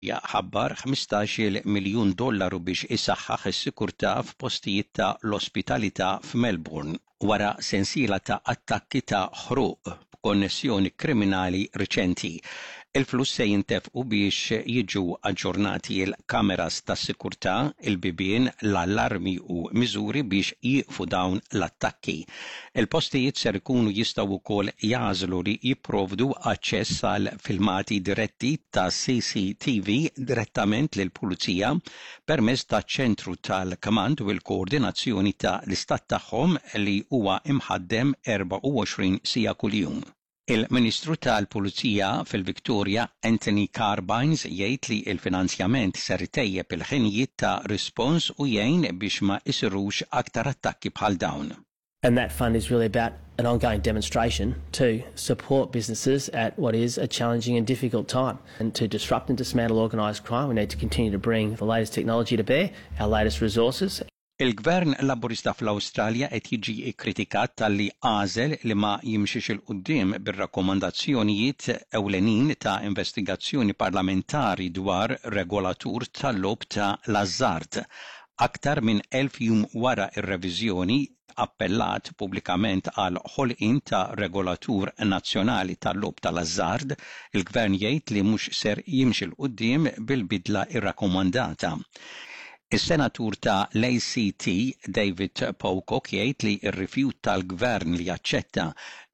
ħabbar $15 miljun biex isaħħaħ is-sikurtà f'postijiet ta' l-ospitalità f'Melbourne wara sensiela ta' attakki ta' ħruq b'konnessjoni kriminali riċenti. Il-flus se jintefqu biex jiġu aġġornati l-kameras ta' sikurtà, il-bibien, l-allarmi u miżuri biex jieqfu dawn l-attakki. Il-postijiet ser ikunu jistgħu wkoll jażlu li jipprovdu aċċess għal filmati diretti ta' CCTV direttament lill-Pulizija permezz ta' ċentru tal-Kamand u l-koordinazzjoni ta' l-istat tagħhom li huwa imħaddem 24 siegħa kuljum. Il-Ministru tal-Pulizija fil-Victoria Anthony Carbines jgħid li il-finanzjament ser itejjeb il-ħinijiet ta' rispons u jgħin biex ma isirux aktar attakki bħal dawn. And that fund is really about an ongoing demonstration to support businesses at what is a challenging and difficult time. And to disrupt and dismantle organised crime, we need to continue to bring the latest technology to bear, our latest resources. Il-Gvern Laburista fl-Awstralja qed jiġi kritikat talli għażel li ma jimxiex il-qudiem bir-rakkomandazzjonijiet ewlenin ta' investigazzjoni parlamentari dwar regolatur tal-lob ta' l-azzard. Aktar minn 1000 jum wara ir-reviżjoni appellat pubblikament għal ħolqien ta' regolatur nazzjonali tal-lob tal-azzard, il-Gvern jgħid li mhux ser jimxi l-qudiem bil-bidla irrakkomandata. Is-senatur ta' l-ACT David Pocock jgħid li r-rifjut tal-Gvern li jaċċetta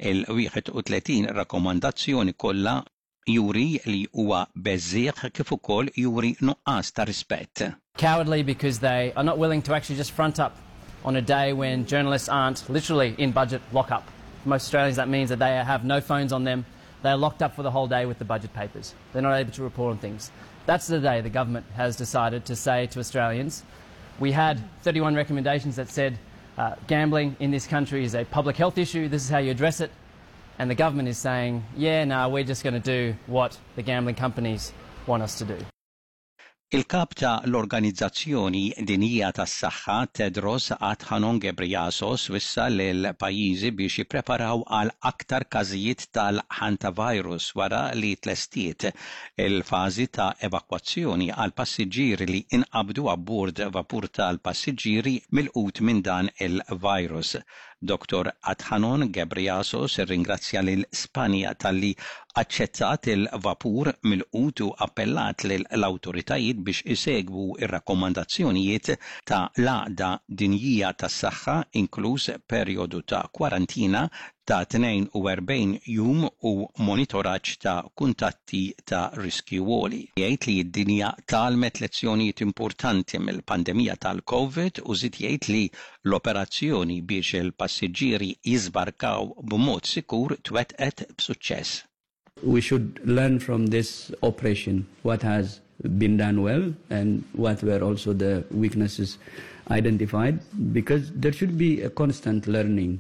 il-31 rakkomandazzjoni kollha juri li huwa beżżieħ kif ukoll juri nuqqas ta' rispett. Cowardly because they are not willing to actually just front up on a day when journalists aren't literally in budget lock-up. For most Australians that means that they have no phones on them. They are locked up for the whole day with the budget papers. They're not able to report on things. That's the day the government has decided to say to Australians, we had 31 recommendations that said gambling in this country is a public health issue, this is how you address it, and the government is saying, yeah, no, we're just going to do what the gambling companies want us to do. Il-kap ta' l-Organizzazzjoni Dinjija tas-Saħħa Tedros Adhanom Ghebreyesus wissa lill-pajjiżi biex jippreparaw għal aktar każijiet tal-hantavirus wara li tlestiet il-fażi ta' evakwazzjoni għal passiġġieri li inqabdu abbord vapur tal-passiġġieri milqut minn dan il-virus. Dr. Adhanom Ghebreyesus irringrazzja lil Spanja talli aċċettat il-vapur milqut u appellat lill-awtoritajiet biex isegwu ir-rakkomandazzjonijiet ta' l-Għaqda Dinjija tas-Saħħa inkluż perjodu ta' kwarantina ta' 42 jum u monitoraġġ ta' kuntatti ta' riskju għoli. Jgħid li d-dinja talmet lezzjonijiet importanti mill-pandemija tal-COVID u żied jgħid li l-operazzjoni biex il-passiġġieri jiżbarkaw b'mod sikur twettqet b'suċċess. We should learn from this operation what has been done well and what were also the weaknesses identified, because there should be a constant learning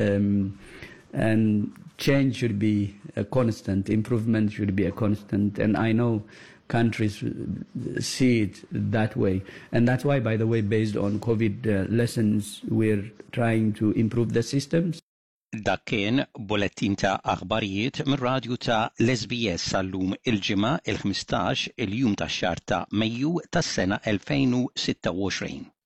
and change should be a constant, improvement should be a constant, and I know countries see it that way. And that's why, by the way, based on COVID lessons, we're trying to improve the systems. Dak kien bulettin ta' aħbarijiet mir-radju ta' l-SBS għallum il-ġimgħa il-15 il-jum tax-xahar ta' Mejju tas-sena 2026.